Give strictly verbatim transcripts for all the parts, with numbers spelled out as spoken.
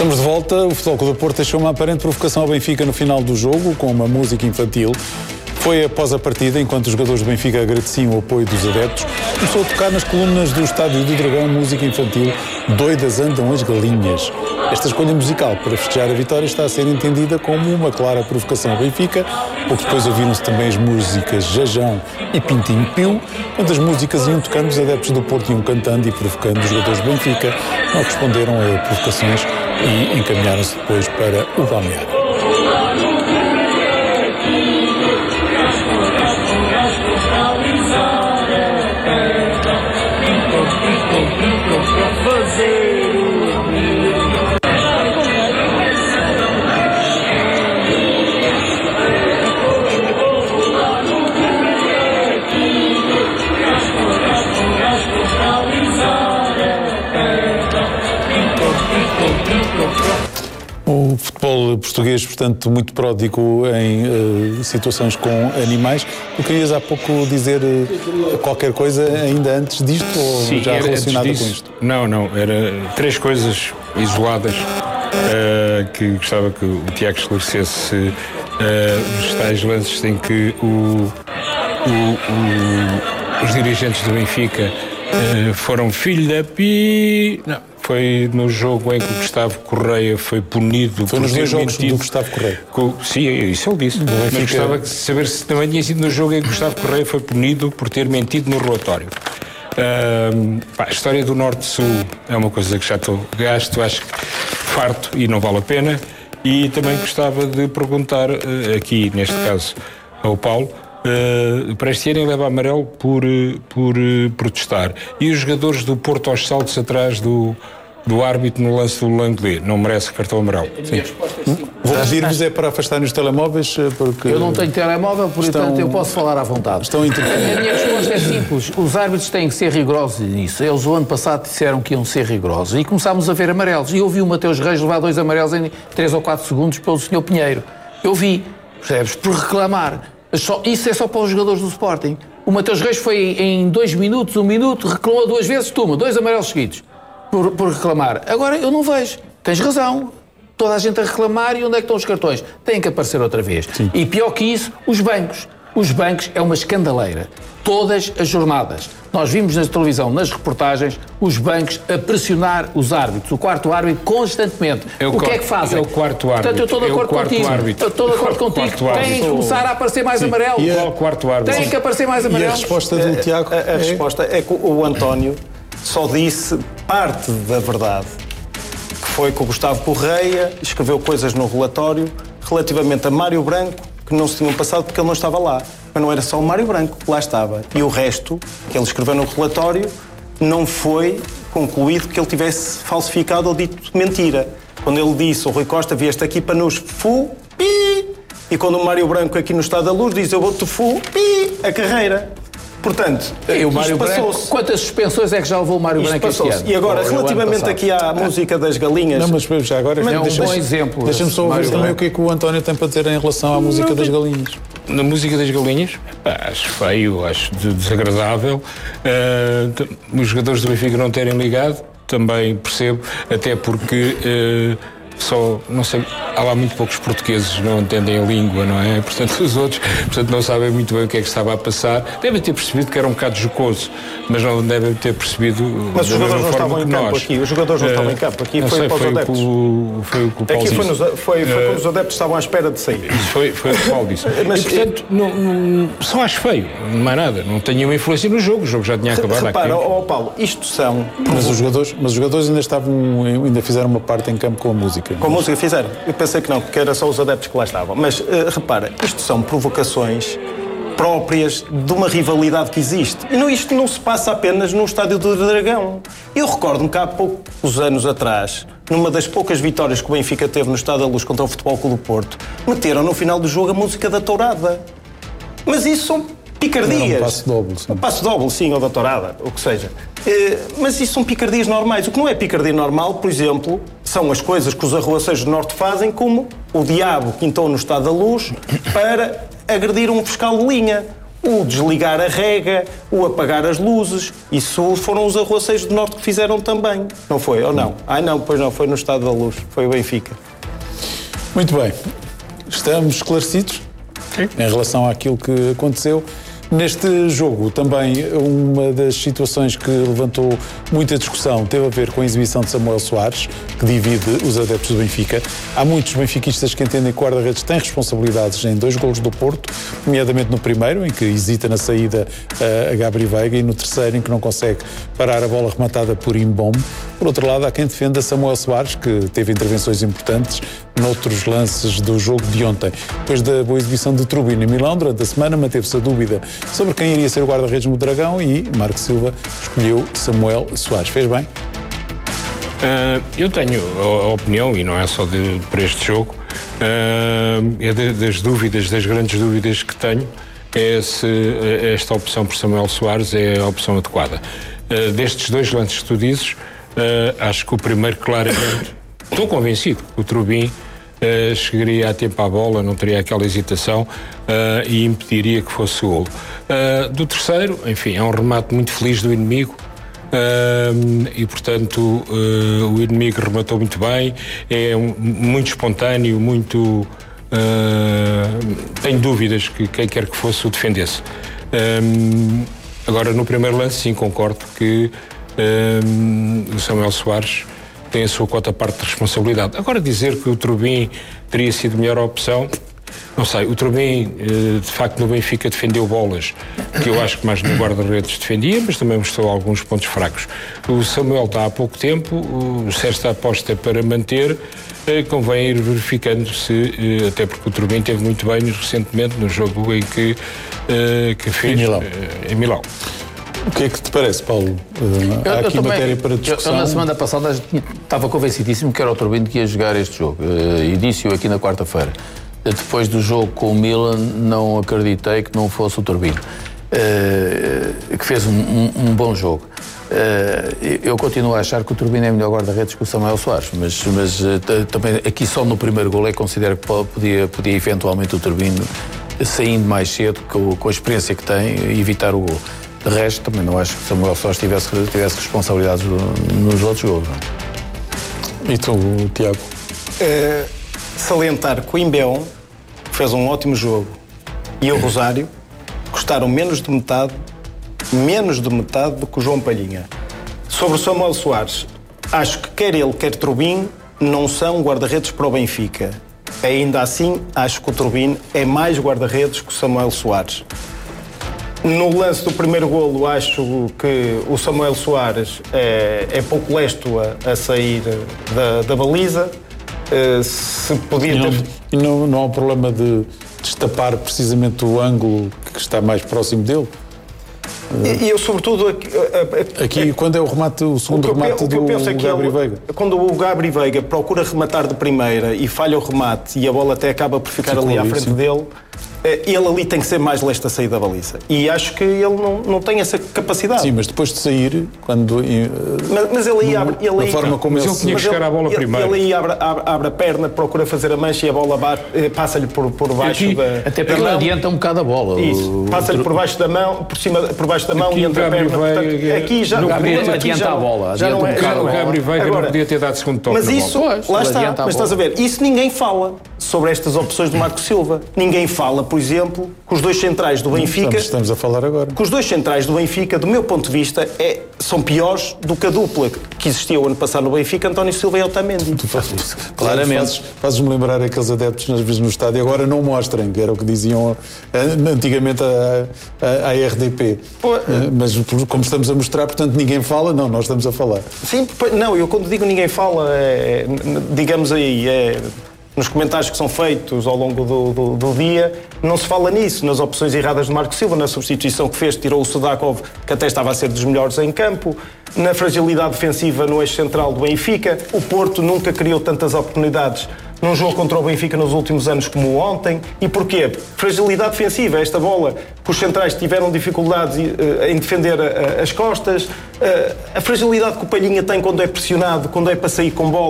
Estamos de volta. O Futebol Clube do Porto deixou uma aparente provocação ao Benfica no final do jogo, com uma música infantil. Foi após a partida, enquanto os jogadores do Benfica agradeciam o apoio dos adeptos, começou a tocar nas colunas do Estádio do Dragão música infantil Doidas Andam as Galinhas. Esta escolha musical para festejar a vitória está a ser entendida como uma clara provocação ao Benfica. Pouco depois ouviram-se também as músicas Jajão e Pintinho Piu. Quando as músicas iam tocando, os adeptos do Porto iam cantando e provocando os jogadores do Benfica. Não responderam a provocações e encaminharam-se depois para o balneário. O futebol português, portanto, muito pródigo em uh, situações com animais. Tu querias há pouco dizer uh, qualquer coisa ainda antes disto ou Sim, já relacionada com isto? Não, não. Era três coisas isoladas uh, que gostava que o Tiago esclarecesse. Uh, os tais lances em que o, o, o, os dirigentes do Benfica uh, foram filho da pi... Não. Foi no jogo em que o Gustavo Correia foi punido. Foi nos dois jogos do Gustavo Correia. Com, sim, isso ele disse. Mas fica... gostava de saber se também tinha sido no jogo em que o Gustavo Correia foi punido por ter mentido no relatório. Uh, pá, a história do Norte-Sul é uma coisa que já estou gasto, acho que farto e não vale a pena. E também gostava de perguntar uh, aqui, neste caso, ao Paulo, Uh, para este ano ele leva amarelo por, por uh, protestar. E os jogadores do Porto aos saltos atrás do, do árbitro no lance do Langley não merece cartão amarelo. Sim. Vou pedir-vos é para afastarem os telemóveis porque... Eu não tenho telemóvel, por estão, entanto eu posso falar à vontade. Estão a interferir. A minha resposta é simples. Os árbitros têm que ser rigorosos nisso. Eles o ano passado disseram que iam ser rigorosos e começámos a ver amarelos. E eu vi o Mateus Reis levar dois amarelos em três ou quatro segundos pelo senhor Pinheiro. Eu vi, percebes? Por reclamar. Só, isso é só para os jogadores do Sporting. O Mateus Reis foi em dois minutos, um minuto, reclamou duas vezes, toma, dois amarelos seguidos, por, por reclamar. Agora, eu não vejo. Tens razão. Toda a gente a reclamar e onde é que estão os cartões? Têm que aparecer outra vez. Sim. E pior que isso, os bancos. Os bancos é uma escandaleira. Todas as jornadas. Nós vimos na televisão, nas reportagens, os bancos a pressionar os árbitros, o quarto árbitro, constantemente. É o, o que é que fazem? É o quarto árbitro. Portanto, eu estou de acordo é contigo. Árbitro. Eu estou de acordo contigo. Têm que começar a aparecer mais amarelos. E é o quarto árbitro. Têm que aparecer mais amarelos. E a resposta do a, Tiago? A, a, a é... resposta é que o António só disse parte da verdade. Que foi que o Gustavo Correia escreveu coisas no relatório relativamente a Mário Branco que não se tinham passado porque ele não estava lá. Mas não era só o Mário Branco que lá estava. E o resto, que ele escreveu no relatório, não foi concluído que ele tivesse falsificado ou dito mentira. Quando ele disse, o Rui Costa, vieste aqui para nos fu, pi. E quando o Mário Branco aqui no Estado da Luz diz, eu vou-te fu, pi, a carreira. Portanto, e o Mário Branco, quantas suspensões é que já levou o Mário Branco este ano? E agora, relativamente aqui à música das galinhas... Não, mas já agora... É um bom exemplo. Deixa-me só ouvir também o que é que o António tem para dizer em relação à música das galinhas. Na música das galinhas, pá, acho feio, acho desagradável. Uh, os jogadores do Benfica não terem ligado, também percebo, até porque... Uh, Só, não sei, há lá muito poucos portugueses que não entendem a língua, não é? Portanto, os outros, portanto, não sabem muito bem o que é que estava a passar. Devem ter percebido que era um bocado jocoso, mas não devem ter percebido. Mas os jogadores não estavam em campo aqui. Os jogadores não estavam em campo aqui. Foi para os adeptos. Foi o que o Paulo disse. Aqui foi quando os adeptos estavam à espera de sair. Isso foi, foi o que o Paulo disse. Mas, e, portanto, não, não, só acho feio, não é nada. Não tinha uma influência no jogo. O jogo já tinha acabado. Repara, ó Paulo, isto são. Mas os jogadores, mas os jogadores ainda estavam, ainda fizeram uma parte em campo com a música. Com a música fizeram. Eu pensei que não, porque era só os adeptos que lá estavam. Mas, uh, repara, isto são provocações próprias de uma rivalidade que existe. E não, isto não se passa apenas no Estádio do Dragão. Eu recordo-me que há poucos anos atrás, numa das poucas vitórias que o Benfica teve no Estádio da Luz contra o Futebol Clube do Porto, meteram no final do jogo a música da Tourada. Mas isso são picardias. Era um passo doble, sim. Um passo doble, sim, ou da Tourada, o que seja. Mas isso são picardias normais. O que não é picardia normal, por exemplo, são as coisas que os arruaceiros do Norte fazem, como o diabo que entrou no Estado da Luz para agredir um fiscal de linha, o desligar a rega, o apagar as luzes. Isso foram os arruaceiros do Norte que fizeram também. Não foi, ou não? Ah, não, pois não, foi no Estado da Luz. Foi o Benfica. Muito bem. Estamos esclarecidos Sim. em relação àquilo que aconteceu. Neste jogo, também uma das situações que levantou muita discussão teve a ver com a exibição de Samuel Soares, que divide os adeptos do Benfica. Há muitos benfiquistas que entendem que o guarda-redes tem responsabilidades em dois golos do Porto, nomeadamente no primeiro, em que hesita na saída a Gabri Veiga, e no terceiro, em que não consegue parar a bola rematada por Imbom. Por outro lado, há quem defenda Samuel Soares, que teve intervenções importantes noutros lances do jogo de ontem. Depois da boa exibição de Trubin em Milão, durante a semana, manteve-se a dúvida sobre quem iria ser o guarda-redes no Dragão e Marco Silva escolheu Samuel Soares. Fez bem? Uh, eu tenho a, a opinião, e não é só de, para este jogo, uh, é de, das dúvidas, das grandes dúvidas que tenho, é se esta opção por Samuel Soares é a opção adequada. Uh, destes dois lances que tu dizes, uh, acho que o primeiro, claramente, estou convencido que o Trubin uh, chegaria a tempo à bola, não teria aquela hesitação uh, e impediria que fosse golo. Uh, do terceiro, enfim, é um remate muito feliz do inimigo. Uh, e portanto uh, o inimigo rematou muito bem, é um, muito espontâneo, muito uh, tenho dúvidas que quem quer que fosse o defendesse. Uh, agora no primeiro lance sim concordo que uh, o Samuel Soares tem a sua quota parte de responsabilidade. Agora dizer que o Trubin teria sido a melhor opção, não sei, o Trubin, de facto, no Benfica defendeu bolas que eu acho que mais no guarda-redes defendia, mas também mostrou alguns pontos fracos. O Samuel está há pouco tempo, se esta aposta é para manter, convém ir verificando se, até porque o Trubin teve muito bem recentemente no jogo em que, que fez em Milão. Em Milão. O que é que te parece, Paulo? Uh, eu, há aqui eu também, matéria para discussão. Eu, eu, na semana passada estava convencidíssimo que era o Trubin que ia jogar este jogo, uh, e disse-o aqui na quarta-feira. Depois do jogo com o Milan, não acreditei que não fosse o Trubin, uh, que fez um, um, um bom jogo. Uh, eu continuo a achar que o Trubin é melhor guarda-redes que o Samuel Soares, mas, mas uh, também aqui só no primeiro gol é que considero que podia, podia eventualmente o Trubin, saindo mais cedo, com, com a experiência que tem, evitar o gol. De resto, também não acho que o Samuel Soares tivesse, tivesse responsabilidades nos outros gols. E tu, Tiago? Uh, salientar que o Imbeon fez um ótimo jogo e o Rosário custaram menos de metade, menos de metade do que o João Palhinha. Sobre o Samuel Soares, acho que quer ele, quer Trubin, não são guarda-redes para o Benfica. Ainda assim, acho que o Trubin é mais guarda-redes que o Samuel Soares. No lance do primeiro golo, acho que o Samuel Soares é, é pouco lesto a, a sair da, da baliza. Uh, se podia e não, ter... e não, não há um problema de destapar precisamente o ângulo que está mais próximo dele? E eu, sobretudo, aqui, a, a, aqui a, quando é o remate, o segundo o remate eu, do é Gabri ele, Veiga? Quando o Gabri Veiga procura rematar de primeira e falha o remate e a bola até acaba por ficar Ficou ali à frente sim. dele, ele ali tem que ser mais leste a sair da baliza. E acho que ele não, não tem essa capacidade. Sim, mas depois de sair, quando... Mas, mas ele aí abre... Ele da aí, forma como mas ele... ele tinha que chegar à bola ele, primeiro. Ele aí abre, abre, abre a perna, procura fazer a mancha e a bola passa-lhe por, por baixo aqui, da Até porque ele adianta um bocado a bola. Isso, passa-lhe por baixo da mão, por, cima, por baixo da mão aqui e entre a perna. Portanto, aqui já... O Gabri aqui adianta já, a bola. Já não é, já o Gabri Veiga não podia ter dado segundo toque mas na isso, bola. lá está, mas estás a ver, isso ninguém fala sobre estas opções do Marco Silva. Ninguém fala, por exemplo, que os dois centrais do Benfica... Estamos, estamos a falar agora. Que os dois centrais do Benfica, do meu ponto de vista, é, são piores do que a dupla que existia o ano passado no Benfica, António Silva e Otamendi. Tu fazes, claramente. Fazes-me lembrar aqueles adeptos nas vezes no estádio, agora não mostrem, que era o que diziam antigamente à, à, à R D P. Pô, mas como estamos a mostrar, portanto, ninguém fala, não, nós estamos a falar. Sim, não, eu quando digo ninguém fala, é, digamos aí, é... Nos comentários que são feitos ao longo do, do, do dia, não se fala nisso, nas opções erradas de Marco Silva, na substituição que fez, tirou o Sudakov, que até estava a ser dos melhores em campo, na fragilidade defensiva no eixo central do Benfica. O Porto nunca criou tantas oportunidades num jogo contra o Benfica nos últimos anos como ontem. E porquê? Fragilidade defensiva, esta bola que os centrais tiveram dificuldades em defender as costas, a fragilidade que o Palhinha tem quando é pressionado, quando é para sair com bola,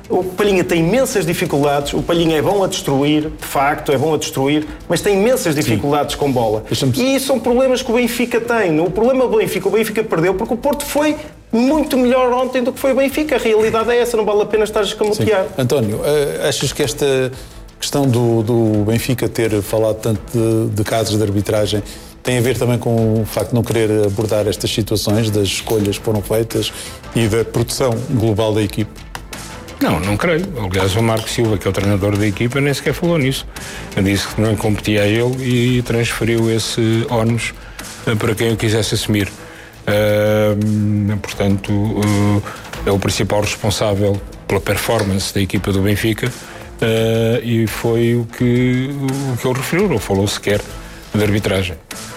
O Palhinha tem imensas dificuldades, o Palhinha é bom a destruir, de facto, é bom a destruir, mas tem imensas dificuldades Sim. com bola. E isso são problemas que o Benfica tem. O problema do Benfica, o Benfica perdeu porque o Porto foi muito melhor ontem do que foi o Benfica. A realidade é essa, não vale a pena estar a escamotear. Sim. António, achas que esta questão do, do Benfica ter falado tanto de, de casos de arbitragem tem a ver também com o facto de não querer abordar estas situações, das escolhas que foram feitas e da produção global da equipe? Não, não creio. Aliás, o Marco Silva, que é o treinador da equipa, nem sequer falou nisso. Ele disse que não competia a ele e transferiu esse ónus para quem o quisesse assumir. Uh, portanto, uh, é o principal responsável pela performance da equipa do Benfica uh, e foi o que, o que ele referiu, não falou sequer de arbitragem.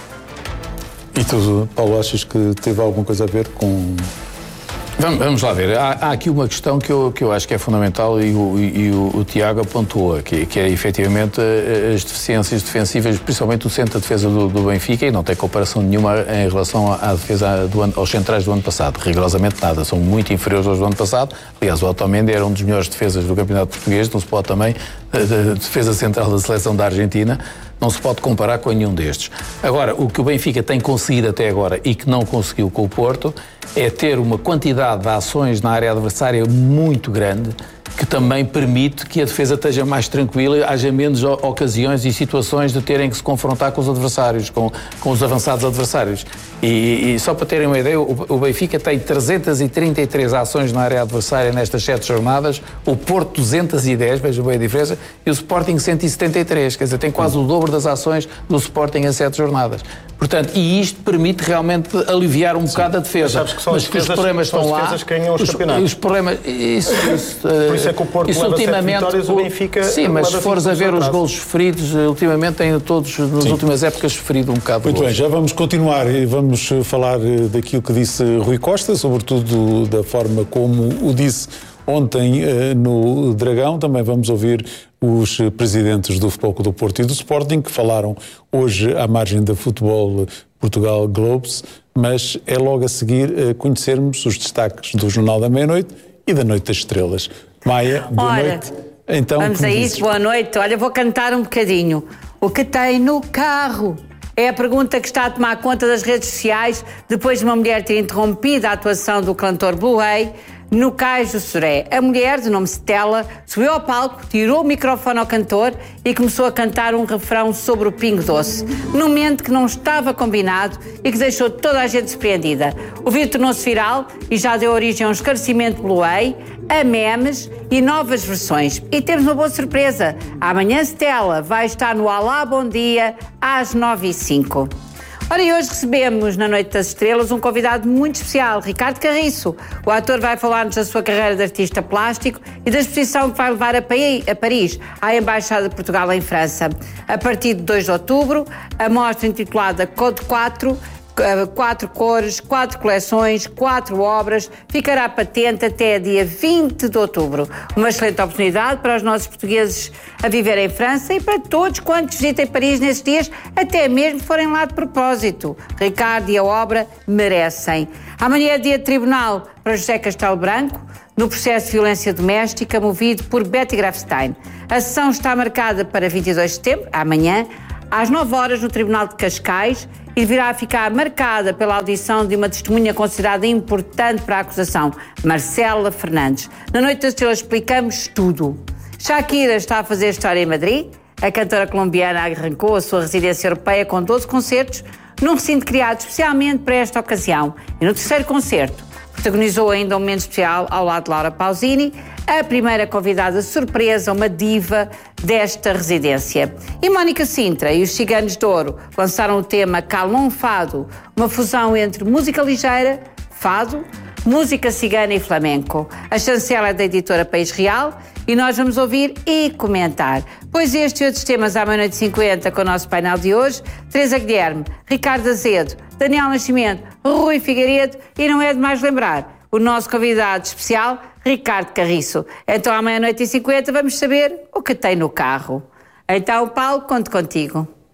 E tu, Paulo, achas que teve alguma coisa a ver com... Vamos, vamos lá ver. Há, há aqui uma questão que eu, que eu acho que é fundamental e o, e o, o Tiago apontou aqui, que é efetivamente as deficiências defensivas, principalmente o centro de defesa do, do Benfica, e não tem comparação nenhuma em relação à defesa do ano, aos centrais do ano passado. Rigorosamente nada. São muito inferiores aos do ano passado. Aliás, o Otamendi era um dos melhores defesas do Campeonato Português, não se pode também, a defesa central da seleção da Argentina. Não se pode comparar com nenhum destes. Agora, o que o Benfica tem conseguido até agora e que não conseguiu com o Porto é ter uma quantidade de ações na área adversária muito grande, que também permite que a defesa esteja mais tranquila, haja menos ocasiões e situações de terem que se confrontar com os adversários, com, com os avançados adversários. E, e só para terem uma ideia, o, o Benfica tem trezentas e trinta e três ações na área adversária nestas sete jornadas, o Porto duzentas e dez, vejam bem a diferença, e o Sporting cento e setenta e três, quer dizer, tem quase o dobro das ações do Sporting em sete jornadas. Portanto, e isto permite realmente aliviar um Sim. bocado a defesa. Mas, que mas que os problemas estão lá. Que ganham os, os, os problemas. Isso, isso, Por isso é que o Porto isso leva ultimamente, sete vitórias, o Benfica. Sim, mas se fores a ver os golos sofridos, ultimamente têm todos, nas Sim. últimas épocas, sofrido um bocado. Muito bem, já vamos continuar e vamos falar daquilo que disse Rui Costa, sobretudo da forma como o disse ontem no Dragão. Também vamos ouvir os presidentes do Futebol Clube do Porto e do Sporting, que falaram hoje à margem da Futebol Portugal Globes, mas é logo a seguir conhecermos os destaques do Jornal da Meia-Noite e da Noite das Estrelas. Maia, boa Ora, noite. Então, vamos a isso, dizes? Boa noite. Olha, vou cantar um bocadinho. O que tem no carro? É a pergunta que está a tomar conta das redes sociais depois de uma mulher ter interrompido a atuação do cantor Blue Ray no Cais do Soré. A mulher, de nome Stella, subiu ao palco, tirou o microfone ao cantor e começou a cantar um refrão sobre o Pingo Doce, num momento que não estava combinado e que deixou toda a gente surpreendida. O vídeo tornou-se viral e já deu origem a um esclarecimento de Blue Ray, a memes e novas versões. E temos uma boa surpresa. Amanhã Stella vai estar no Alá Bom Dia às nove e cinco. Ora, e hoje recebemos na Noite das Estrelas um convidado muito especial, Ricardo Carriço. O ator vai falar-nos da sua carreira de artista plástico e da exposição que vai levar a Paris, à Embaixada de Portugal em França. A partir de dois de outubro, a mostra intitulada Code quatro, quatro cores, quatro coleções, quatro obras, ficará patente até dia vinte de outubro. Uma excelente oportunidade para os nossos portugueses a viver em França e para todos quantos visitem Paris nesses dias, até mesmo forem lá de propósito. Ricardo e a obra merecem. Amanhã é dia de tribunal para José Castelo Branco, no processo de violência doméstica movido por Betty Grafstein. A sessão está marcada para vinte e dois de setembro, amanhã, às nove horas no Tribunal de Cascais, e deverá ficar marcada pela audição de uma testemunha considerada importante para a acusação, Marcela Fernandes. Na Noite das Estrelas explicamos tudo. Shakira está a fazer história em Madrid. A cantora colombiana arrancou a sua residência europeia com doze concertos, num recinto criado especialmente para esta ocasião. E no terceiro concerto, protagonizou ainda um momento especial ao lado de Laura Pausini, a primeira convidada surpresa, uma diva desta residência. E Mónica Sintra e os Ciganos de Ouro lançaram o tema Calmon Fado, uma fusão entre música ligeira, fado, música cigana e flamenco. A chancela é da editora País Real e nós vamos ouvir e comentar. Pois estes e outros temas à meia-noite e cinquenta com o nosso painel de hoje: Teresa Guilherme, Ricardo Azedo, Daniel Nascimento, Rui Figueiredo e, não é demais lembrar, o nosso convidado especial, Ricardo Carriço. Então, à meia-noite e cinquenta, vamos saber o que tem no carro. Então, Paulo, conto contigo.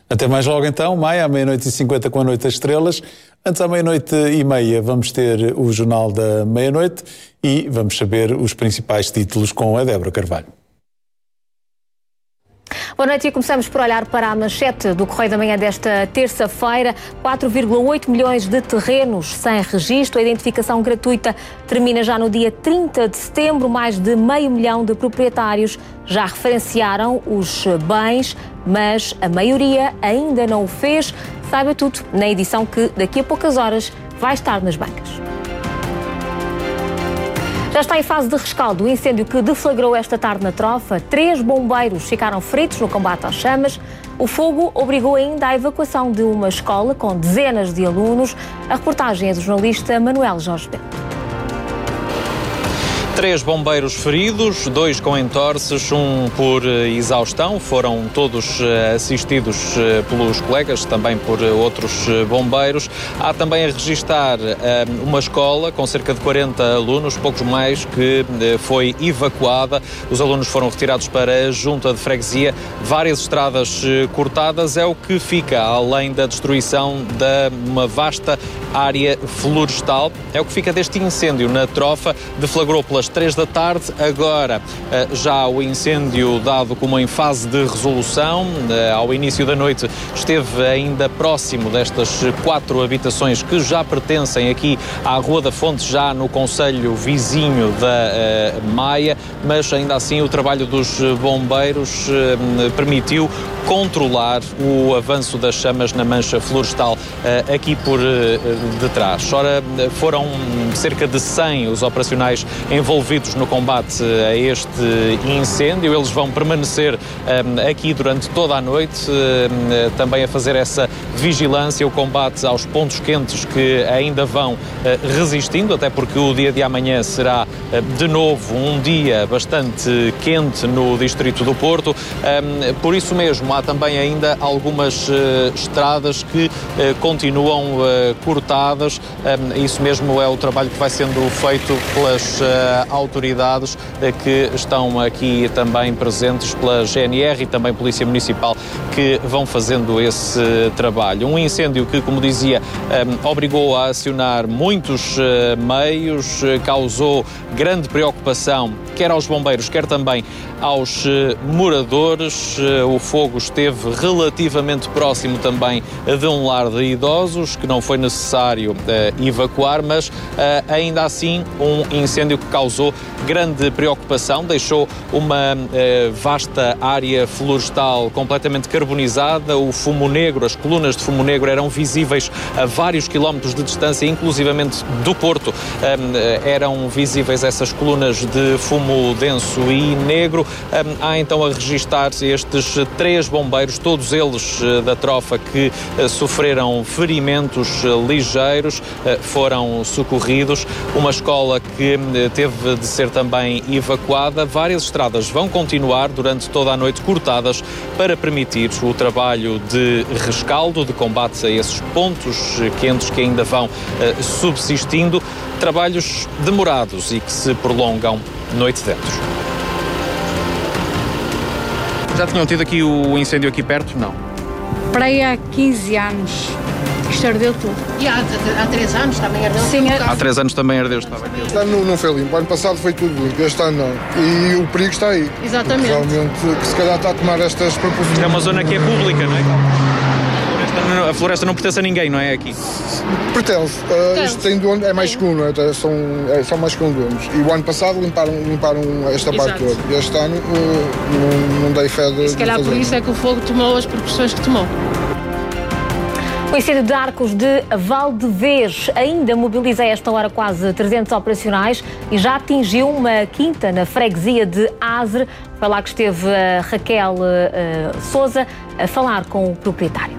Até mais logo então, Maia, à meia-noite e cinquenta com a Noite das Estrelas. Antes, à meia-noite e meia, vamos ter o Jornal da Meia-Noite e vamos saber os principais títulos com a Débora Carvalho. Boa noite e começamos por olhar para a manchete do Correio da Manhã desta terça-feira. quatro vírgula oito milhões de terrenos sem registro. A identificação gratuita termina já no dia trinta de setembro. Mais de meio milhão de proprietários já referenciaram os bens, mas a maioria ainda não o fez. Saiba tudo na edição que daqui a poucas horas vai estar nas bancas. Já está em fase de rescaldo o incêndio que deflagrou esta tarde na Trofa. Três bombeiros ficaram feridos no combate às chamas. O fogo obrigou ainda à evacuação de uma escola com dezenas de alunos. A reportagem é do jornalista Manuel Jorge Bento. Três bombeiros feridos, dois com entorces, um por exaustão. Foram todos assistidos pelos colegas, também por outros bombeiros. Há também a registar uma escola com cerca de quarenta alunos, poucos mais, que foi evacuada. Os alunos foram retirados para a junta de freguesia. Várias estradas cortadas é o que fica, além da destruição de uma vasta área florestal. É o que fica deste incêndio na Trofa. Deflagrou pelas três da tarde, agora já o incêndio dado como em fase de resolução. Ao início da noite esteve ainda próximo destas quatro habitações que já pertencem aqui à Rua da Fonte, já no concelho vizinho da Maia, mas ainda assim o trabalho dos bombeiros permitiu controlar o avanço das chamas na mancha florestal aqui por detrás. Ora, foram cerca de cem os operacionais envolvidos no combate a este incêndio. Eles vão permanecer um, aqui durante toda a noite, um, também a fazer essa vigilância, o combate aos pontos quentes que ainda vão uh, resistindo, até porque o dia de amanhã será uh, de novo um dia bastante quente no distrito do Porto. Um, por isso mesmo, há também ainda algumas uh, estradas que uh, continuam uh, cortadas. Um, isso mesmo é o trabalho que vai sendo feito pelas uh, autoridades uh, que estão aqui também presentes, pela G N R e também Polícia Municipal, que vão fazendo esse uh, trabalho. Um incêndio que, como dizia, um, obrigou a acionar muitos uh, meios, uh, causou grande preocupação, quer aos bombeiros, quer também aos uh, moradores. Uh, o fogo esteve relativamente próximo também de um lar de idosos, que não foi necessário uh, evacuar, mas uh, ainda assim um incêndio que causou grande preocupação, deixou uma uh, vasta área florestal completamente carbonizada. O fumo negro, as colunas de fumo negro eram visíveis a vários quilómetros de distância, inclusivamente do Porto. Um, eram visíveis essas colunas de fumo denso e negro. Um, há então a registar-se estes três bombeiros, todos eles uh, da Trofa, que uh, sofreram ferimentos uh, ligeiros, uh, foram socorridos. Uma escola que uh, teve de ser também evacuada. Várias estradas vão continuar durante toda a noite cortadas para permitir o trabalho de rescaldo, de combate a esses pontos uh, quentes que ainda vão uh, subsistindo. Trabalhos demorados e que se prolongam noite dentro. Já tinham tido aqui o incêndio aqui perto? Não. Para aí há quinze anos. Isto ardeu tudo. E há, há três anos também ardeu? Sim, tudo. Há três anos também ardeu, estava aqui. Este ano não foi limpo, ano passado foi tudo limpo, este ano não. E o perigo está aí. Exatamente. Realmente, que se calhar está a tomar estas proporções. É uma zona que é pública, não é? A floresta não pertence a ninguém, não é aqui? Pertence. Uh, isto tem dono, é mais que um, não é? São, é, são mais que um donos. E o ano passado limparam, limparam esta Exato. parte toda. E este ano uh, não, não dei fé de. E se calhar por isso é que o fogo tomou as proporções que tomou. O incêndio de Arcos de Valdevez ainda mobiliza a esta hora quase trezentos operacionais e já atingiu uma quinta na freguesia de Azre. Foi lá que esteve a Raquel uh, Sousa a falar com o proprietário.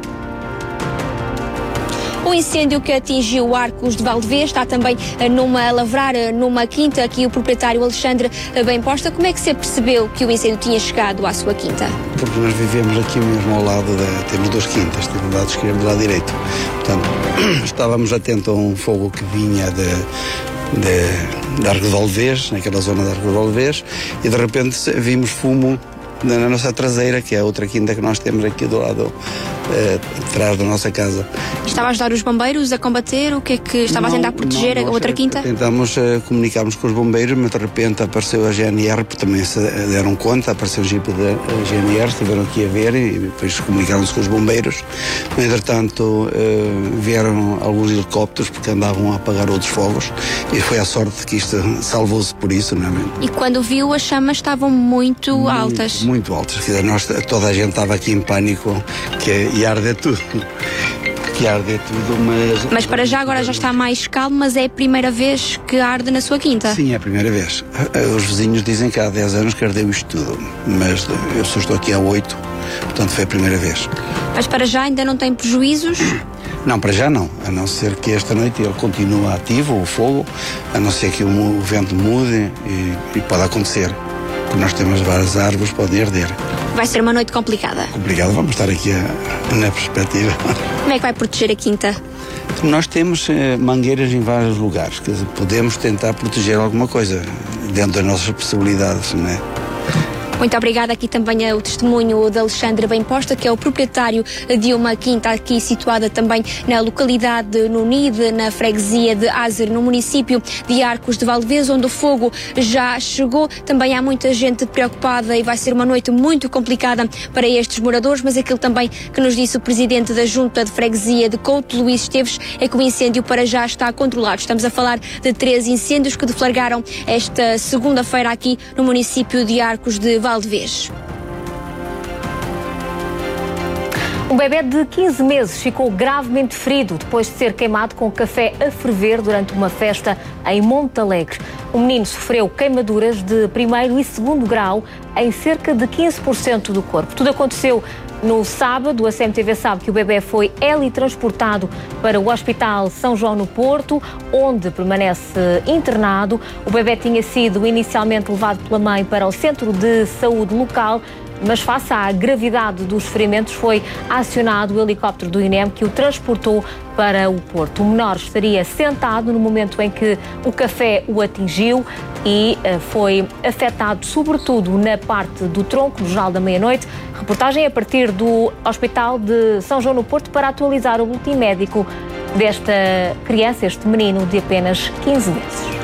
O incêndio que atingiu Arcos de Valdevez está também numa a lavrar numa quinta, aqui o proprietário Alexandre bem posta. Como é que se percebeu que o incêndio tinha chegado à sua quinta? Porque nós vivemos aqui mesmo ao lado, da, temos duas quintas, temos o lado esquerdo e o lado direito. Portanto, estávamos atentos a um fogo que vinha de, de, de Arcos de Valdevez, naquela zona de Arcos de Valdevez, e de repente vimos fumo na nossa traseira, que é a outra quinta que nós temos aqui do lado uh, atrás da nossa casa. Estava a ajudar os bombeiros a combater? O que é que estava não, a tentar proteger não, a outra quinta? Tentamos, uh, comunicarmos com os bombeiros, mas de repente apareceu a G N R, porque também se deram conta, apareceu o jipe da G N R, estiveram aqui a ver e depois comunicaram-se com os bombeiros. Entretanto, uh, vieram alguns helicópteros porque andavam a apagar outros fogos e foi a sorte que isto salvou-se por isso, não é? E quando viu, as chamas estavam muito, muito altas? Muito altas. Quer dizer, nós, toda a gente estava aqui em pânico, que ia arder tudo. Que arde tudo, mas... Mas para já agora já está mais calmo, mas é a primeira vez que arde na sua quinta? Sim, é a primeira vez. Os vizinhos dizem que há dez anos que ardeu isto tudo, mas eu só estou aqui há oito, portanto foi a primeira vez. Mas para já ainda não tem prejuízos? Não, para já não, a não ser que esta noite ele continue ativo, o fogo, a não ser que o, o vento mude e, e pode acontecer, porque nós temos várias árvores que podem arder. Vai ser uma noite complicada. Complicada, vamos estar aqui a, na perspectiva. Como é que vai proteger a quinta? Nós temos eh, mangueiras em vários lugares, quer dizer, podemos tentar proteger alguma coisa dentro das nossas possibilidades, não é? Muito obrigada. Aqui também é o testemunho de Alexandre Bem-Posta, que é o proprietário de uma quinta aqui situada também na localidade de Nunide, na freguesia de Azer, no município de Arcos de Valdevez, onde o fogo já chegou. Também há muita gente preocupada e vai ser uma noite muito complicada para estes moradores, mas aquilo também que nos disse o presidente da Junta de Freguesia de Couto, Luís Esteves, é que o incêndio para já está controlado. Estamos a falar de três incêndios que deflagraram esta segunda-feira aqui no município de Arcos de Valdevez. Um bebê de quinze meses ficou gravemente ferido depois de ser queimado com café a ferver durante uma festa em Monte Alegre. O menino sofreu queimaduras de primeiro e segundo grau em cerca de quinze por cento do corpo. Tudo aconteceu no sábado. A C M T V sabe que o bebê foi helitransportado para o Hospital São João no Porto, onde permanece internado. O bebê tinha sido inicialmente levado pela mãe para o centro de saúde local, mas face à gravidade dos ferimentos foi acionado o helicóptero do I N E M que o transportou para o Porto. O menor estaria sentado no momento em que o café o atingiu e uh, foi afetado sobretudo na parte do tronco, no Jornal da Meia-Noite. Reportagem a partir do Hospital de São João no Porto para atualizar o boletim médico desta criança, este menino de apenas quinze meses.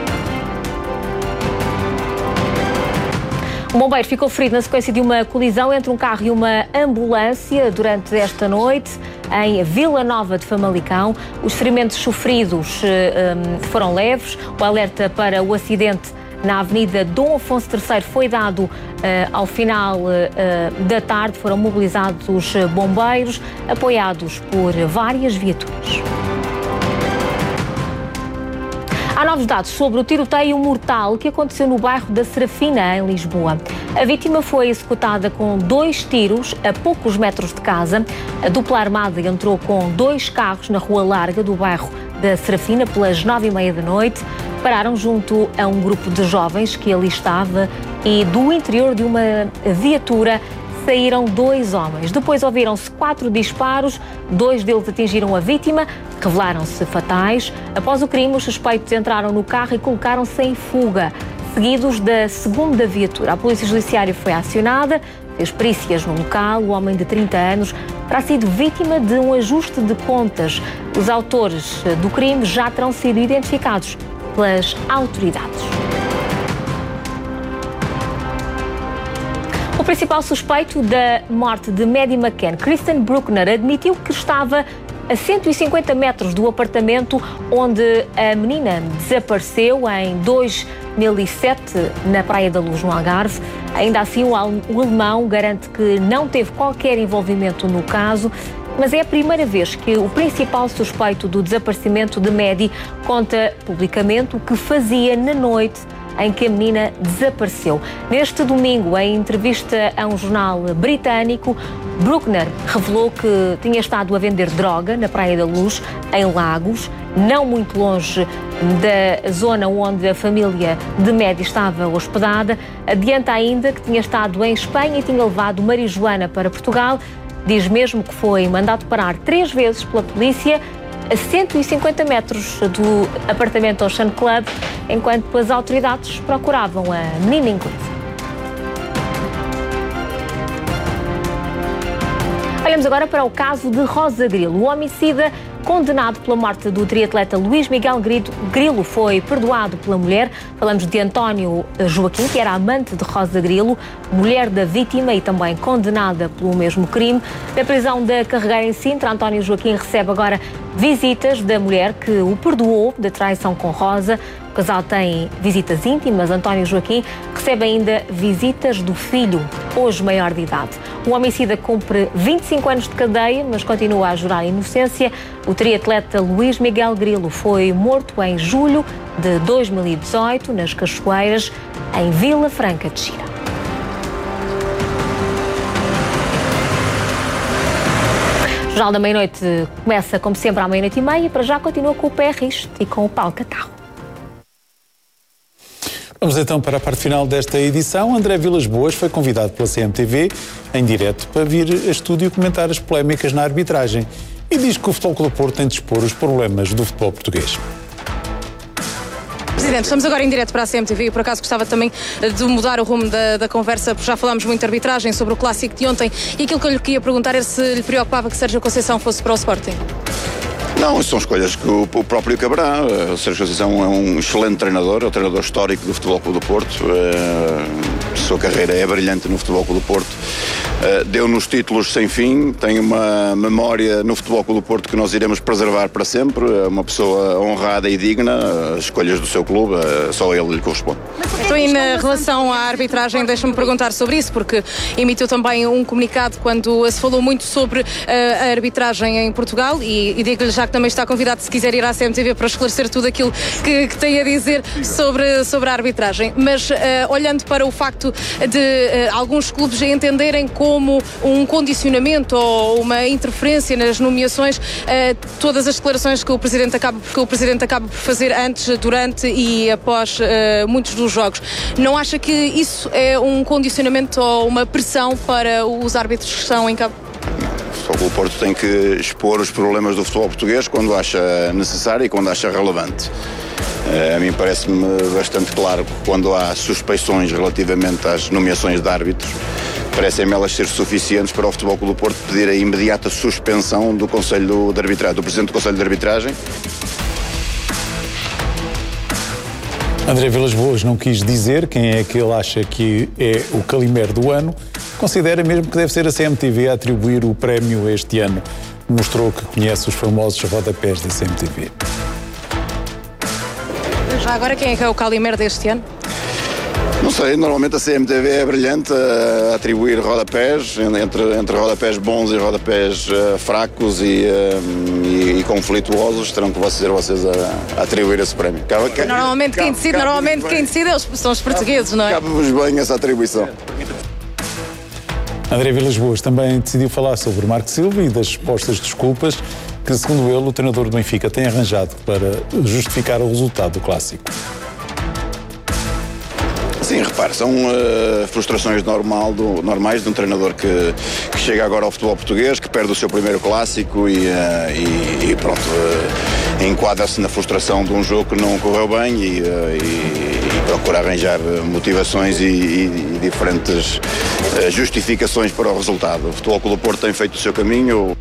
Um bombeiro ficou ferido na sequência de uma colisão entre um carro e uma ambulância durante esta noite em Vila Nova de Famalicão. Os ferimentos sofridos um, foram leves. O alerta para o acidente na Avenida Dom Afonso terceiro foi dado uh, ao final uh, da tarde. Foram mobilizados os bombeiros, apoiados por várias viaturas. Há novos dados sobre o tiroteio mortal que aconteceu no bairro da Serafina, em Lisboa. A vítima foi executada com dois tiros a poucos metros de casa. A dupla armada entrou com dois carros na Rua Larga do bairro da Serafina pelas nove e meia da noite. Pararam junto a um grupo de jovens que ali estava e do interior de uma viatura saíram dois homens. Depois ouviram-se quatro disparos, dois deles atingiram a vítima, revelaram-se fatais. Após o crime, os suspeitos entraram no carro e colocaram-se em fuga, seguidos da segunda viatura. A Polícia Judiciária foi acionada, fez perícias no local. O homem de trinta anos terá sido vítima de um ajuste de contas. Os autores do crime já terão sido identificados pelas autoridades. O principal suspeito da morte de Maddie McCann, Kristen Bruckner, admitiu que estava a cento e cinquenta metros do apartamento onde a menina desapareceu em dois mil e sete, na Praia da Luz, no Algarve. Ainda assim, o alemão garante que não teve qualquer envolvimento no caso, mas é a primeira vez que o principal suspeito do desaparecimento de Maddie conta publicamente o que fazia na noite em que a menina desapareceu. Neste domingo, em entrevista a um jornal britânico, Bruckner revelou que tinha estado a vender droga na Praia da Luz, em Lagos, não muito longe da zona onde a família de Maddie estava hospedada. Adianta ainda que tinha estado em Espanha e tinha levado marijuana para Portugal. Diz mesmo que foi mandado parar três vezes pela polícia a cento e cinquenta metros do apartamento Ocean Club, enquanto as autoridades procuravam a menina inglesa. Olhamos agora para o caso de Rosa Grilo. O homicida condenado pela morte do triatleta Luís Miguel Grilo foi perdoado pela mulher. Falamos de António Joaquim, que era amante de Rosa Grilo, mulher da vítima e também condenada pelo mesmo crime. Na prisão da Carregueira em Sintra, António Joaquim recebe agora visitas da mulher que o perdoou da traição com Rosa. O casal tem visitas íntimas. António Joaquim recebe ainda visitas do filho, hoje maior de idade. O homicida cumpre vinte e cinco anos de cadeia, mas continua a jurar inocência. O triatleta Luís Miguel Grilo foi morto em julho de dois mil e dezoito, nas Cachoeiras, em Vila Franca de Xira. O Jornal da Meia-Noite começa, como sempre, à meia-noite e meia. Para já continua com o Pé Risto e com o Paulo Catarro. Vamos então para a parte final desta edição. André Vilas Boas foi convidado pela C M T V em direto para vir a estúdio comentar as polémicas na arbitragem e diz que o Futebol Clube do Porto tem de expor os problemas do futebol português. Presidente, estamos agora em direto para a C M T V e por acaso gostava também de mudar o rumo da, da conversa, porque já falámos muito de arbitragem sobre o clássico de ontem e aquilo que eu lhe queria perguntar era se lhe preocupava que Sérgio Conceição fosse para o Sporting. Não, são escolhas que o, o próprio caberá. O Sérgio Conceição é um excelente treinador, é o treinador histórico do Futebol Clube do Porto. A sua carreira é brilhante no Futebol Clube do Porto. Deu-nos títulos sem fim, tem uma memória no Futebol Clube do Porto que nós iremos preservar para sempre. É uma pessoa honrada e digna. As escolhas do seu clube, só a ele lhe corresponde. Então, e na relação à arbitragem, deixa-me perguntar sobre isso, porque emitiu também um comunicado quando se falou muito sobre a arbitragem em Portugal e, e digo-lhe já que também está convidado, se quiser ir à C M T V para esclarecer tudo aquilo que, que tem a dizer sobre, sobre a arbitragem. Mas uh, olhando para o facto de uh, alguns clubes entenderem como um condicionamento ou uma interferência nas nomeações, uh, todas as declarações que o Presidente acaba, que o Presidente acaba por fazer antes, durante e após uh, muitos dos jogos, não acha que isso é um condicionamento ou uma pressão para os árbitros que estão em campo? O Futebol Porto tem que expor os problemas do futebol português quando acha necessário e quando acha relevante. A mim parece-me bastante claro que quando há suspeições relativamente às nomeações de árbitros, parecem-me elas ser suficientes para o Futebol Clube do Porto pedir a imediata suspensão do Conselho de Arbitragem, do Presidente do Conselho de Arbitragem. André Vilas Boas não quis dizer quem é que ele acha que é o Calimero do ano. Considera mesmo que deve ser a C M T V a atribuir o prémio este ano. Mostrou que conhece os famosos rodapés da C M T V. Já agora, quem é que é o Calimero deste ano? Não sei, normalmente a C M T V é brilhante a atribuir rodapés, entre, entre rodapés bons e rodapés uh, fracos e, uh, e, e conflituosos, terão que ser vocês a, a atribuir esse prémio. Cabe, cabe, normalmente cabe, quem decide, cabe normalmente quem decide são os portugueses, não é? Cabe-vos bem essa atribuição. André Vilas Boas também decidiu falar sobre Marco Silva e das supostas desculpas que, segundo ele, o treinador do Benfica tem arranjado para justificar o resultado do clássico. Sim, repare, são uh, frustrações normal do, normais de um treinador que, que chega agora ao futebol português, que perde o seu primeiro clássico e, uh, e, e pronto, uh, enquadra-se na frustração de um jogo que não correu bem e, uh, e, e procura arranjar motivações e, e, e diferentes uh, justificações para o resultado. O Futebol Clube do Porto tem feito o seu caminho.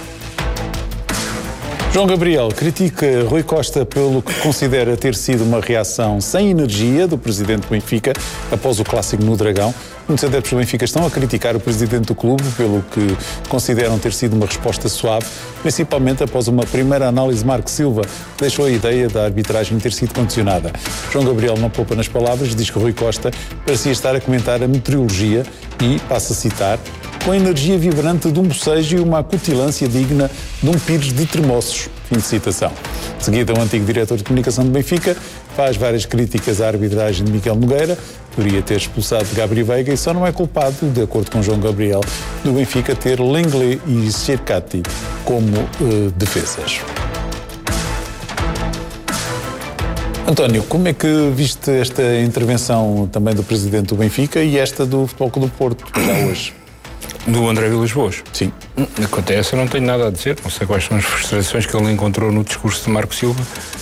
João Gabriel critica Rui Costa pelo que considera ter sido uma reação sem energia do presidente do Benfica após o clássico no Dragão. Muitos adeptos do Benfica estão a criticar o presidente do clube pelo que consideram ter sido uma resposta suave, principalmente após uma primeira análise de Marco Silva, que deixou a ideia da arbitragem ter sido condicionada. João Gabriel não poupa nas palavras, diz que Rui Costa parecia estar a comentar a meteorologia e, passa a citar, com a energia vibrante de um bocejo e uma acutilância digna de um pires de tremoços. Fim de citação. De seguida, o antigo diretor de comunicação do Benfica faz várias críticas à arbitragem de Miguel Nogueira, poderia ter expulsado Gabriel Veiga e só não é culpado, de acordo com João Gabriel, do Benfica ter Lenglet e Cercati como uh, defesas. António, como é que viste esta intervenção também do presidente do Benfica e esta do Futebol Clube do Porto, já hoje? Do André Vilas Boas? Sim. Acontece, eu não tenho nada a dizer, não sei quais são as frustrações que ele encontrou no discurso de Marco Silva,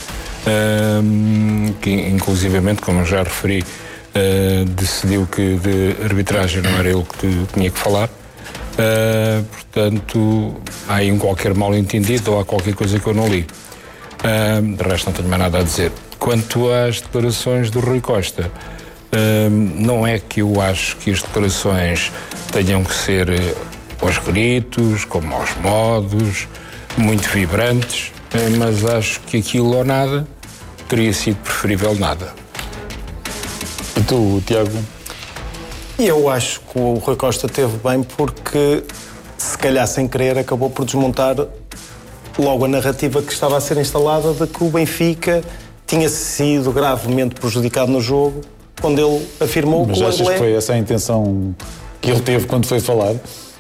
um, que inclusivamente, como eu já referi, uh, decidiu que de arbitragem não era ele que tinha que falar. Uh, portanto, há aí um qualquer mal-entendido ou há qualquer coisa que eu não li. Uh, de resto, não tenho mais nada a dizer. Quanto às declarações do Rui Costa, uh, não é que eu acho que as declarações tenham que ser aos gritos, como aos modos, muito vibrantes, uh, mas acho que aquilo ou nada teria sido preferível nada. E tu, Tiago? Eu acho que o Rui Costa teve bem porque, se calhar sem querer, acabou por desmontar logo a narrativa que estava a ser instalada de que o Benfica tinha sido gravemente prejudicado no jogo, quando ele afirmou Mas que o achas Anglé... que foi essa a intenção que ele teve quando foi falar?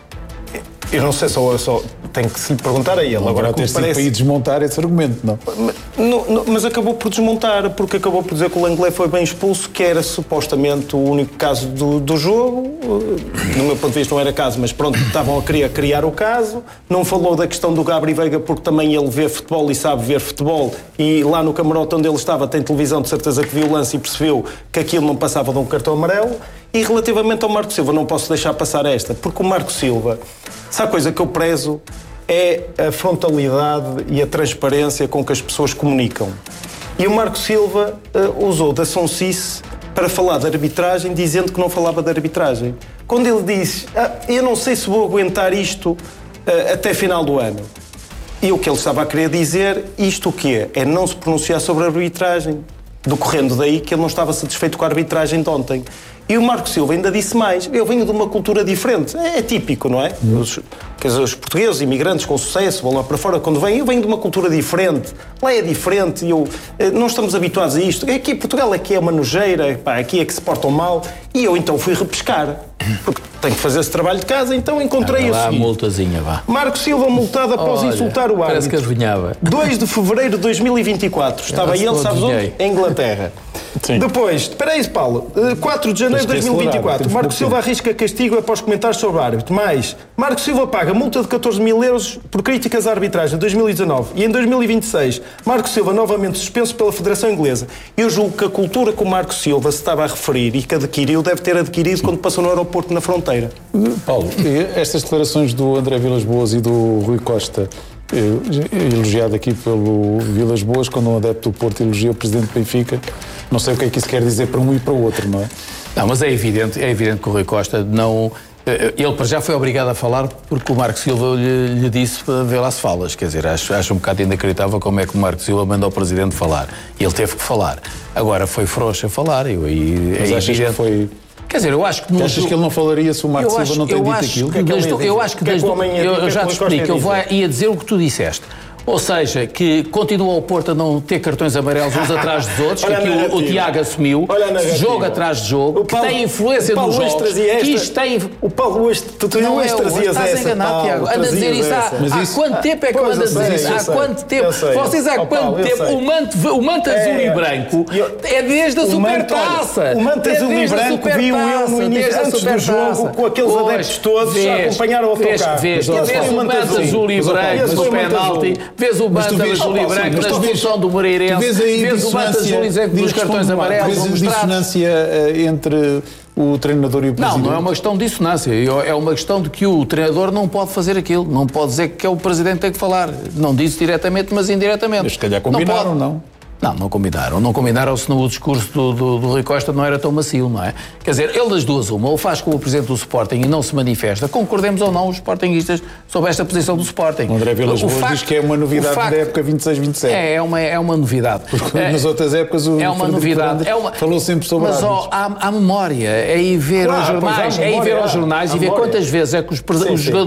Eu não sei, só, só tenho que se lhe perguntar a ele. Agora, Agora ter sido parece... para ir desmontar esse argumento, não? Mas, não, não? Mas acabou por desmontar, porque acabou por dizer que o Langley foi bem expulso, que era supostamente o único caso do, do jogo. No meu ponto de vista não era caso, mas pronto, estavam a querer criar o caso. Não falou da questão do Gabri Veiga, porque também ele vê futebol e sabe ver futebol, e lá no camarote onde ele estava tem televisão, de certeza que viu o lance e percebeu que aquilo não passava de um cartão amarelo. E relativamente ao Marco Silva, não posso deixar passar esta, porque o Marco Silva, se há coisa que eu prezo, é a frontalidade e a transparência com que as pessoas comunicam. E o Marco Silva uh, usou da sonsice para falar de arbitragem, dizendo que não falava de arbitragem. Quando ele disse, ah, eu não sei se vou aguentar isto uh, até final do ano. E o que ele estava a querer dizer, isto o quê? É não se pronunciar sobre a arbitragem. Decorrendo daí que ele não estava satisfeito com a arbitragem de ontem. E o Marco Silva ainda disse mais. Eu venho de uma cultura diferente. É, é típico, não é? Os, quer dizer, os portugueses, imigrantes com sucesso, vão lá para fora. Quando vêm, eu venho de uma cultura diferente. Lá é diferente. Eu, não estamos habituados a isto. Aqui em Portugal aqui é uma nojeira. Pá, aqui é que se portam mal. E eu então fui repescar. Porque tenho que fazer esse trabalho de casa. Então encontrei ah, lá a seguinte. multazinha, vá. Marco Silva multado após Olha, insultar o árbitro. Parece que adivinhava. dois de fevereiro de dois mil e vinte e quatro. Estava ele, sabes onde? Em Inglaterra. Sim. Depois, espera aí, Paulo. quatro de janeiro de dois mil e vinte e quatro. Marco Silva arrisca castigo após comentários sobre o árbitro. Mais, Marco Silva paga multa de catorze mil euros por críticas à arbitragem em dois mil e dezanove. E em dois mil e vinte e seis, Marco Silva novamente suspenso pela Federação Inglesa. Eu julgo que a cultura que o Marco Silva se estava a referir e que adquiriu deve ter adquirido quando passou no aeroporto na fronteira. Paulo, estas declarações do André Vilas Boas e do Rui Costa, elogiado aqui pelo Vilas Boas, quando um adepto do Porto elogia o presidente do Benfica, não sei o que é que isso quer dizer para um e para o outro, não é? Não, mas é evidente, é evidente que o Rui Costa não... Ele para já foi obrigado a falar porque o Marco Silva lhe, lhe disse para ver lá se falas. Quer dizer, acho, acho um bocado inacreditável como é que o Marco Silva manda o presidente falar. E ele teve que falar. Agora foi frouxo a falar. Eu, e, mas é achas que foi... Quer dizer, eu acho que... que achas que ele não falaria se o Marco Silva acho, não tem dito acho, aquilo? Que é que eu, eu acho que desde... Eu, eu já te explico, eu vou, ia dizer o que tu disseste. Ou seja, que continua o Porto a não ter cartões amarelos uns atrás dos outros, que aqui o, o Tiago assumiu, jogo atrás de jogo, que tem influência nos jogos, que isto tem... O Paulo hoje, tu, tu não hoje é, trazias estás essa, enganado, Paulo, Tiago. Anda a dizer isso há, há isso... quanto tempo é que anda a dizer isso? Há quanto tempo? Vocês há quanto tempo? O manto, o manto azul e branco é desde a Supertaça. O manto azul e branco viu eu no início, antes do jogo, com aqueles adeptos todos, já acompanharam o autocarro. Vês o manto azul e branco no penalti, vês o manto azul e branco na expulsão do Moreirense, vês o manto azul e branco nos cartões amarelos. Vês a dissonância entre o treinador e o presidente? Não, não é uma questão de dissonância. É uma questão de que o treinador não pode fazer aquilo. Não pode dizer que é o presidente que tem que falar. Não disse diretamente, mas indiretamente. Mas se calhar combinaram, não? não? Não, não combinaram. Não combinaram se no discurso do, do, do Rui Costa não era tão macio, não é? Quer dizer, ele das duas uma, ou faz como o presidente do Sporting e não se manifesta, concordemos ou não os sportinguistas sobre esta posição do Sporting. O André Vilas Boas diz que é uma novidade facto, da época vinte e seis vinte e sete. É, é uma, é uma novidade. Porque é, nas outras épocas o é uma novidade. É uma, falou sempre sobre mas ó, há, há memória, é ir ver claro, os jornais, é ir ver os jornais e ver quantas vezes é que os, sim, os jogadores